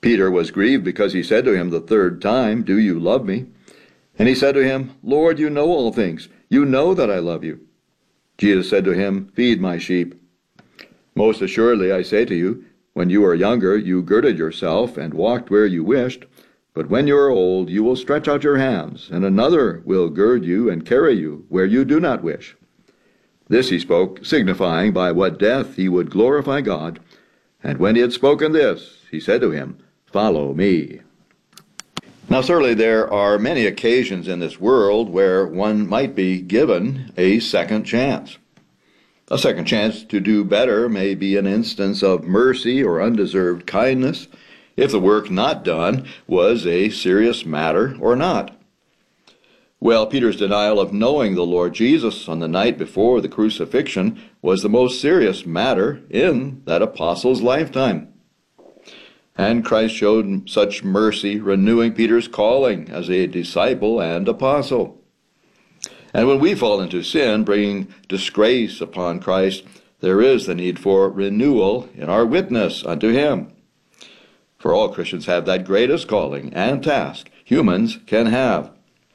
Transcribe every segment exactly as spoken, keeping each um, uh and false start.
Peter was grieved because he said to him the third time, "Do you love me?" And he said to him, "Lord, you know all things. You know that I love you." Jesus said to him, "Feed my sheep. Most assuredly I say to you, when you were younger, you girded yourself and walked where you wished. But when you are old, you will stretch out your hands, and another will gird you and carry you where you do not wish." This he spoke, signifying by what death he would glorify God. And when he had spoken this, he said to him, "Follow me." Now certainly there are many occasions in this world where one might be given a second chance. A second chance to do better may be an instance of mercy or undeserved kindness, if the work not done was a serious matter or not. Well, Peter's denial of knowing the Lord Jesus on the night before the crucifixion was the most serious matter in that apostle's lifetime. And Christ showed such mercy, renewing Peter's calling as a disciple and apostle. And when we fall into sin, bringing disgrace upon Christ, there is the need for renewal in our witness unto him. For all Christians have that greatest calling and task humans can have.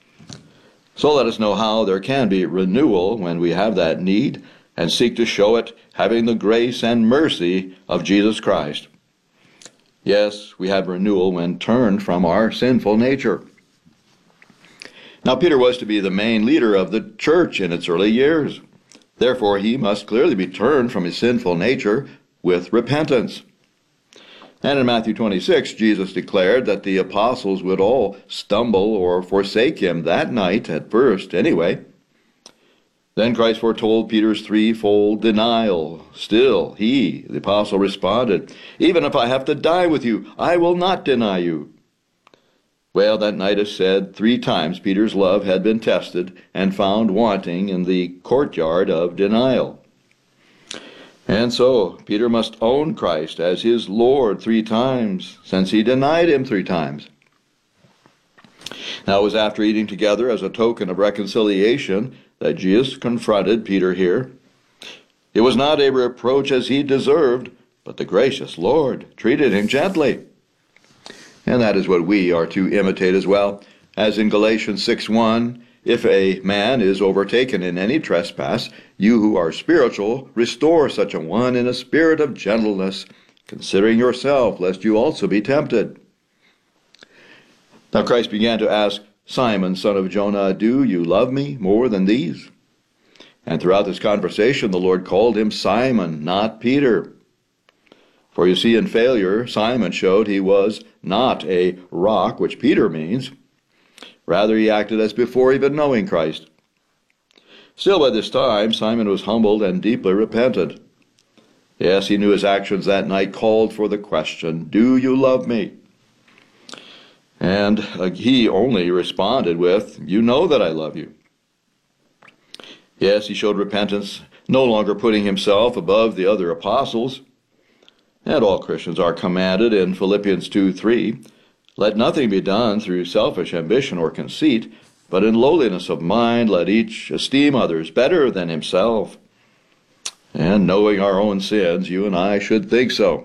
So let us know how there can be renewal when we have that need, and seek to show it, having the grace and mercy of Jesus Christ. Yes, we have renewal when turned from our sinful nature. Now Peter was to be the main leader of the church in its early years. Therefore he must clearly be turned from his sinful nature with repentance. And in Matthew twenty-six, Jesus declared that the apostles would all stumble or forsake him that night, at first anyway. Then Christ foretold Peter's threefold denial. Still, he, the apostle, responded, "Even if I have to die with you, I will not deny you." Well, that night is said three times Peter's love had been tested and found wanting in the courtyard of denial. And so Peter must own Christ as his Lord three times, since he denied him three times. Now it was after eating together as a token of reconciliation that Jesus confronted Peter here. It was not a reproach as he deserved, but the gracious Lord treated him gently. And that is what we are to imitate as well, as in Galatians six one, "If a man is overtaken in any trespass, you who are spiritual, restore such a one in a spirit of gentleness, considering yourself, lest you also be tempted." Now Christ began to ask, "Simon, son of Jonah, do you love me more than these?" And throughout this conversation, the Lord called him Simon, not Peter. For you see, in failure, Simon showed he was not a rock, which Peter means. Rather, he acted as before even knowing Christ. Still, by this time, Simon was humbled and deeply repentant. Yes, he knew his actions that night called for the question, "Do you love me?" And uh, he only responded with, "You know that I love you." Yes, he showed repentance, no longer putting himself above the other apostles. And all Christians are commanded in Philippians two three, "Let nothing be done through selfish ambition or conceit, but in lowliness of mind let each esteem others better than himself." And knowing our own sins, you and I should think so.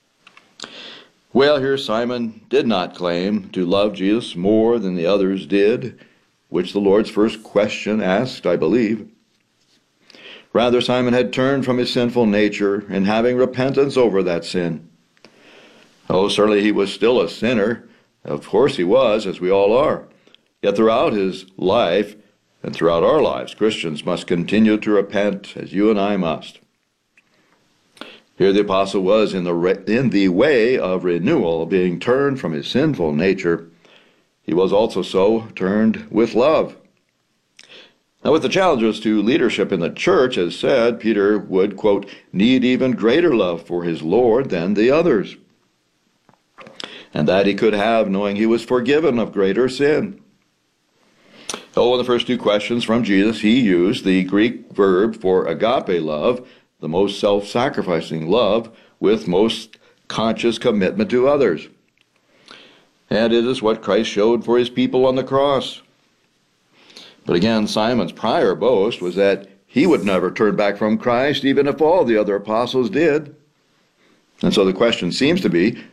Well, here Simon did not claim to love Jesus more than the others did, which the Lord's first question asked, I believe. Rather, Simon had turned from his sinful nature and having repentance over that sin. Oh, certainly he was still a sinner. Of course he was, as we all are. Yet throughout his life, and throughout our lives, Christians must continue to repent, as you and I must. Here the apostle was in the, in the way of renewal, being turned from his sinful nature. He was also so turned with love. Now, with the challenges to leadership in the church, as said, Peter would, quote, need even greater love for his Lord than the others, and that he could have, knowing he was forgiven of greater sin. Oh, in the first two questions from Jesus, he used the Greek verb for agape love, the most self-sacrificing love, with most conscious commitment to others. And it is what Christ showed for his people on the cross. But again, Simon's prior boast was that he would never turn back from Christ, even if all the other apostles did. And so the question seems to be,